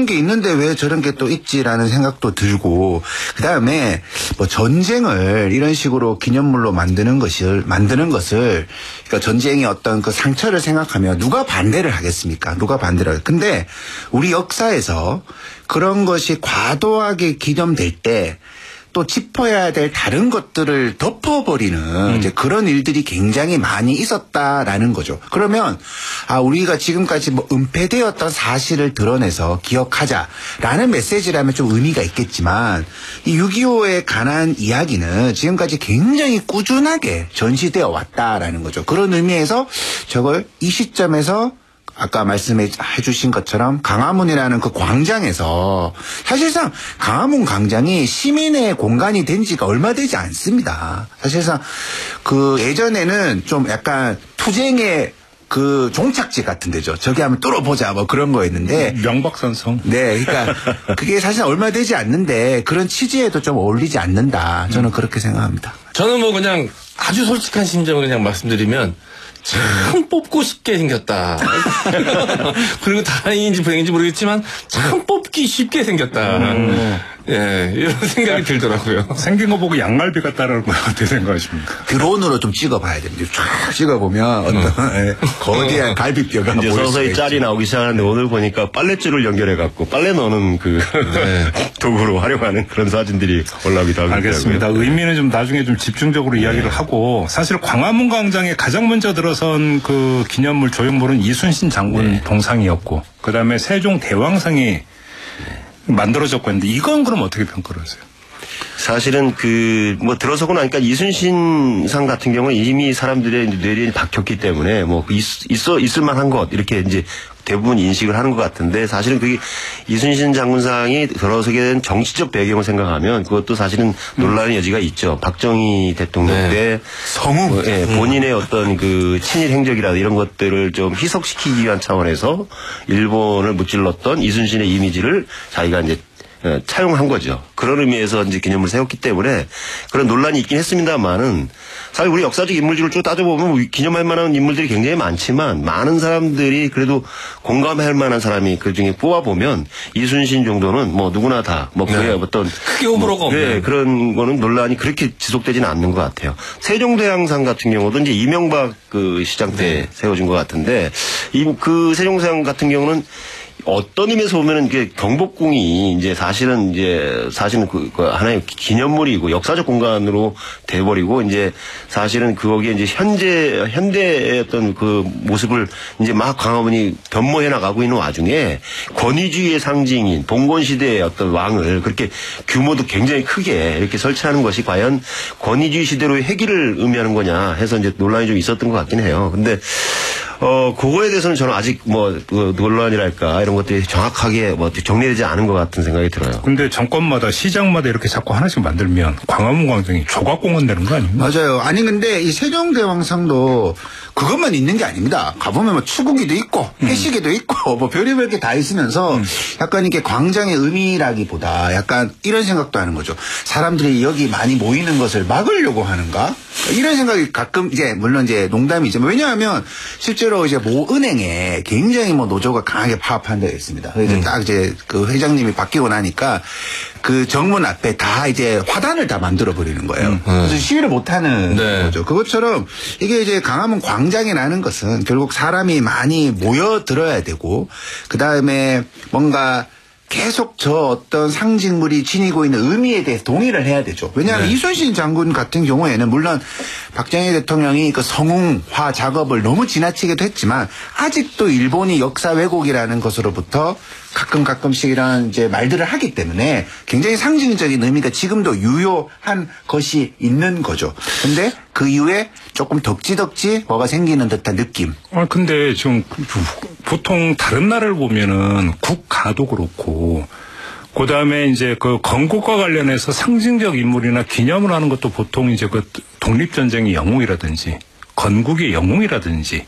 이런 게 있는데 왜 저런 게 또 있지라는 생각도 들고, 그 다음에 뭐 전쟁을 이런 식으로 기념물로 만드는 것을, 그러니까 전쟁의 어떤 그 상처를 생각하면 누가 반대를 하겠습니까? 누가 반대를 하겠습니까? 근데 우리 역사에서 그런 것이 과도하게 기념될 때 또 짚어야 될 다른 것들을 덮어버리는 이제 그런 일들이 굉장히 많이 있었다라는 거죠. 그러면 우리가 지금까지 뭐 은폐되었던 사실을 드러내서 기억하자라는 메시지라면 좀 의미가 있겠지만, 이 6.25에 관한 이야기는 지금까지 굉장히 꾸준하게 전시되어 왔다라는 거죠. 그런 의미에서 저걸 이 시점에서 아까 말씀해 주신 것처럼 광화문이라는 그 광장에서, 사실상 광화문 광장이 시민의 공간이 된 지가 얼마 되지 않습니다. 사실상 그 예전에는 좀 약간 투쟁의 그 종착지 같은 데죠. 저기 한번 뚫어보자 뭐 그런 거였는데. 명박산성. 네. 그러니까 그게 사실 얼마 되지 않는데 그런 취지에도 좀 어울리지 않는다. 저는 그렇게 생각합니다. 저는 뭐 그냥 아주 솔직한 심정을 그냥 말씀드리면 참 뽑고 싶게 생겼다. 그리고 다행인지 불행인지 모르겠지만 참 뽑기 쉽게 생겼다. 예, 이런 생각이 들더라고요. 생긴 거 보고 양갈비 같다라는 거 어떻게 생각하십니까? 드론으로 좀 찍어봐야 됩니다. 쫙 찍어보면 어떤 거대한 갈비뼈가 이제 서서히 짤이 나오기 시작하는데, 오늘 보니까 빨랫줄을 연결해갖고 빨래 넣는 그 도구로 활용하는 그런 사진들이 올라오기도 하고. 알겠습니다. 의미는 좀 나중에 좀 집중적으로 이야기를 하고, 사실 광화문 광장에 가장 먼저 들어선 그 기념물 조형물은 이순신 장군 동상이었고, 그 다음에 세종 대왕상이 만들어졌고 했는데, 이건 그럼 어떻게 평가를 하세요? 사실은 뭐 들어서고 나니까 이순신상 같은 경우는 이미 사람들의 뇌리에 박혔기 때문에 뭐 있을 만한 것 이렇게 이제 대부분 인식을 하는 것 같은데, 사실은 그게 이순신 장군상이 들어서게 된 정치적 배경을 생각하면 그것도 사실은 논란의 여지가 있죠. 박정희 대통령 때 성웅, 본인의 어떤 그 친일 행적이라든지 이런 것들을 좀 희석시키기 위한 차원에서 일본을 무찔렀던 이순신의 이미지를 자기가 이제 차용한 거죠. 그런 의미에서 이제 기념을 세웠기 때문에 그런 논란이 있긴 했습니다만은, 사실 우리 역사적 인물들을 쭉 따져보면 기념할 만한 인물들이 굉장히 많지만, 많은 사람들이 그래도 공감할 만한 사람이 그 중에 뽑아보면 이순신 정도는 뭐 누구나 다 뭐 그게 어떤 크게 호불호가 없는 그런 거는 논란이 그렇게 지속되지는 않는 것 같아요. 세종대왕상 같은 경우도 이제 이명박 그 시장 때 세워진 것 같은데, 그 세종대왕 같은 경우는 어떤 의미에서 보면은 이게 경복궁이 이제 사실은 그 하나의 기념물이고 역사적 공간으로 돼버리고, 이제 사실은 거기에 이제 현대의 어떤 그 모습을 이제 막 광화문이 변모해 나가고 있는 와중에 권위주의의 상징인 봉건 시대의 어떤 왕을 그렇게 규모도 굉장히 크게 이렇게 설치하는 것이 과연 권위주의 시대로의 회귀를 의미하는 거냐 해서 이제 논란이 좀 있었던 것 같긴 해요. 근데 그거에 대해서는 저는 아직 그 논란이랄까 이런 것들이 정확하게 정리되지 않은 것 같은 생각이 들어요. 근데 정권마다 시장마다 이렇게 자꾸 하나씩 만들면 광화문 광장이 조각공원 되는 거 아닙니까? 맞아요. 아니 근데 이 세종대왕상도 그것만 있는 게 아닙니다. 가보면 뭐 추구기도 있고 해시계도 있고 뭐 별의별 게 다 있으면서 약간 이게 광장의 의미라기보다 약간 이런 생각도 하는 거죠. 사람들이 여기 많이 모이는 것을 막으려고 하는가? 이런 생각이 가끔 이제 물론 이제 농담이지만, 왜냐하면 실제로 이제 모 은행에 굉장히 뭐 노조가 강하게 파업한 데가 있습니다. 그래서 딱 이제 그 회장님이 바뀌고 나니까 그 정문 앞에 다 이제 화단을 다 만들어 버리는 거예요. 그래서 시위를 못 하는 거죠. 그것처럼 이게 이제 광화문 광장이라는 것은 결국 사람이 많이 모여들어야 되고, 그 다음에 뭔가 계속 저 어떤 상징물이 지니고 있는 의미에 대해서 동의를 해야 되죠. 왜냐하면 이순신 장군 같은 경우에는 물론 박정희 대통령이 그 성웅화 작업을 너무 지나치게도 했지만, 아직도 일본이 역사 왜곡이라는 것으로부터 가끔씩 이런 이제 말들을 하기 때문에 굉장히 상징적인 의미가 지금도 유효한 것이 있는 거죠. 근데 그 이후에 조금 덕지덕지 뭐가 생기는 듯한 느낌. 근데 지금 보통 다른 나라를 보면은 국가도 그렇고, 그 다음에 이제 그 건국과 관련해서 상징적 인물이나 기념을 하는 것도 보통 이제 그 독립전쟁의 영웅이라든지 건국의 영웅이라든지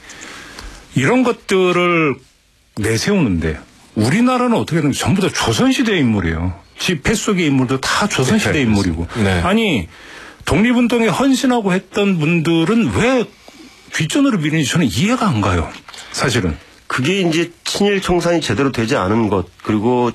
이런 것들을 내세우는데, 우리나라는 어떻게 되는지 전부 다 조선시대 인물이에요. 지폐 속의 인물도 다 조선시대 인물이고. 아니, 독립운동에 헌신하고 했던 분들은 왜 뒷전으로 밀리는지 저는 이해가 안 가요. 사실은. 그게 이제 친일 청산이 제대로 되지 않은 것, 그리고